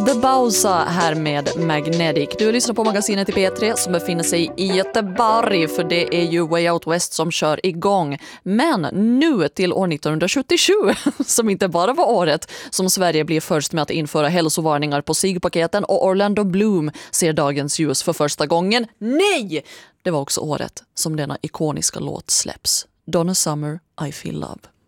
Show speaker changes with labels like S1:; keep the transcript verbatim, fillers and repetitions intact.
S1: The Bowser här med Magnetic. Du lyssnar på magasinet i P tre som befinner sig i Göteborg, för det är ju Way Out West som kör igång. Men nu till år nittonhundrasjuttiosju, som inte bara var året som Sverige blev först med att införa hälsovarningar på sigpaketen och Orlando Bloom ser dagens ljus för första gången. Nej! Det var också året som denna ikoniska låt släpps. Donna Summer, I Feel Love.